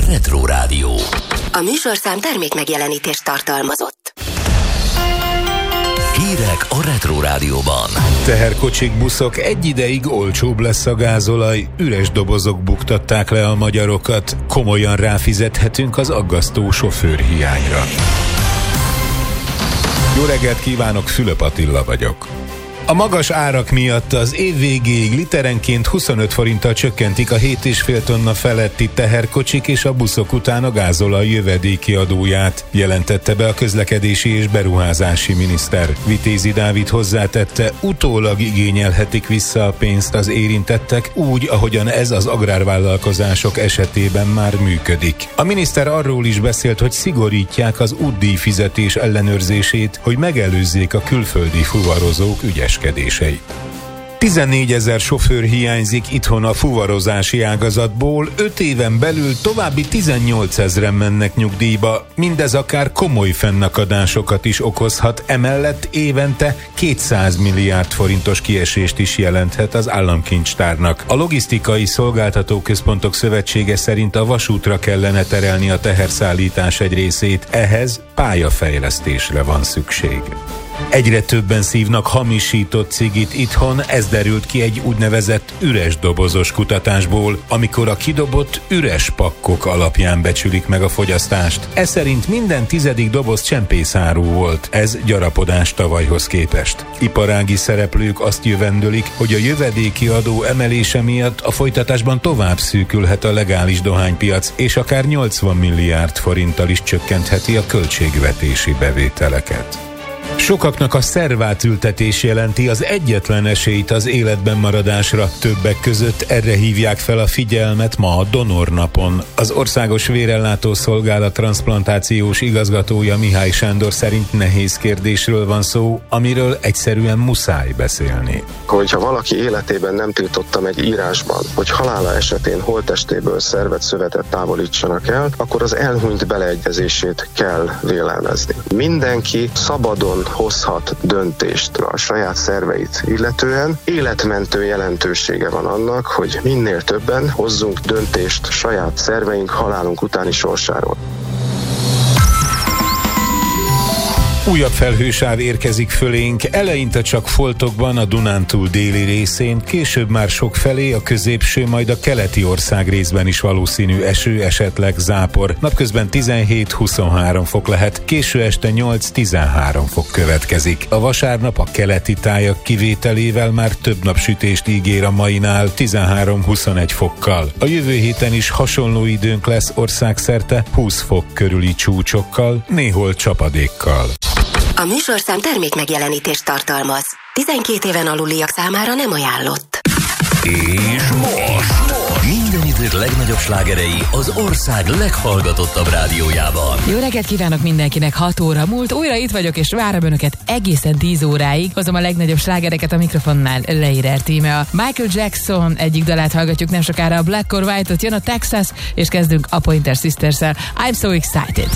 Retro Rádió. A műsorszám termék megjelenítést tartalmazott. Hírek a Retro Rádióban. Teherkocsik, buszok, egy ideig olcsóbb lesz a gázolaj, üres dobozok buktatták le a magyarokat. Komolyan ráfizethetünk az aggasztó sofőrhiányra. Jó reggelt kívánok, Fülöp Attila vagyok. A magas árak miatt az év végéig literenként 25 forinttal csökkentik a 7,5 tonna feletti teherkocsik és a buszok után a gázolaj jövedéki adóját, jelentette be a közlekedési és beruházási miniszter. Vitézi Dávid hozzátette, utólag igényelhetik vissza a pénzt az érintettek, úgy, ahogyan ez az agrárvállalkozások esetében már működik. A miniszter arról is beszélt, hogy szigorítják az útdíj fizetés ellenőrzését, hogy megelőzzék a külföldi fuvarozók ügyeskedéseit. 14 000 sofőr hiányzik itthon a fuvarozási ágazatból, 5 éven belül további 18 000-en mennek nyugdíjba, mindez akár komoly fennakadásokat is okozhat, emellett évente 200 milliárd forintos kiesést is jelenthet az államkincstárnak. A Logisztikai Szolgáltatóközpontok Szövetsége szerint a vasútra kellene terelni a teherszállítás egy részét, ehhez pályafejlesztésre van szükség. Egyre többen szívnak hamisított cigit itthon, ez derült ki egy úgynevezett üres dobozos kutatásból, amikor a kidobott üres pakkok alapján becsülik meg a fogyasztást. Ez szerint minden 10. doboz csempészáru volt, ez gyarapodás tavalyhoz képest. Iparági szereplők azt jövendölik, hogy a jövedéki adó emelése miatt a folytatásban tovább szűkülhet a legális dohánypiac, és akár 80 milliárd forinttal is csökkentheti a költségvetési bevételeket. Sokaknak a szervátültetés jelenti az egyetlen esélyt az életben maradásra. Többek között erre hívják fel a figyelmet ma a Donornapon. Az Országos Vérellátó Szolgálat transzplantációs igazgatója Mihály Sándor szerint nehéz kérdésről van szó, amiről egyszerűen muszáj beszélni. Hogyha valaki életében nem tiltotta meg írásban, hogy halála esetén holttestéből szervet, szövetet távolítsanak el, akkor az elhunyt beleegyezését kell vélelmezni. Mindenki szabadon hozhat döntést a saját szerveit illetően. Életmentő jelentősége van annak, hogy minél többen hozzunk döntést saját szerveink halálunk utáni sorsáról. Újabb felhősáv érkezik fölénk, eleinte csak foltokban a Dunántúl déli részén, később már sokfelé a középső, majd a keleti ország részben is valószínű eső, esetleg zápor. Napközben 17-23 fok lehet, késő este 8-13 fok következik. A vasárnap a keleti tájak kivételével már több napsütést ígér a mainál, 13-21 fokkal. A jövő héten is hasonló időnk lesz országszerte, 20 fok körüli csúcsokkal, néhol csapadékkal. A műsorszám termék megjelenítést tartalmaz. 12 éven aluliak számára nem ajánlott. És most minden idők legnagyobb slágerei az ország leghallgatottabb rádiójában. Jó reggelt kívánok mindenkinek, 6 óra múlt, újra itt vagyok, és várom önöket egészen 10 óráig. Hozom a legnagyobb slágereket a mikrofonnál, Leirer Tíme. A Michael Jackson egyik dalát hallgatjuk nem sokára, a Black or White-ot, jön a Texas, és kezdünk a Pointer Sisters-el. I'm so excited.